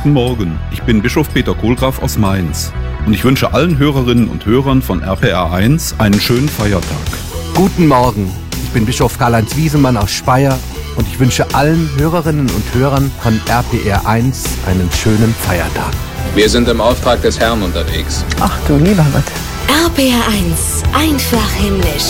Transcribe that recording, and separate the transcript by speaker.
Speaker 1: Guten Morgen, ich bin Bischof Peter Kohlgraf aus Mainz und ich wünsche allen Hörerinnen und Hörern von RPR1 einen schönen Feiertag.
Speaker 2: Guten Morgen, ich bin Bischof Karl-Heinz Wiesemann aus Speyer und ich wünsche allen Hörerinnen und Hörern von RPR1 einen schönen Feiertag.
Speaker 3: Wir sind im Auftrag des Herrn unterwegs.
Speaker 4: Ach du lieber Gott.
Speaker 5: RPR1, einfach himmlisch.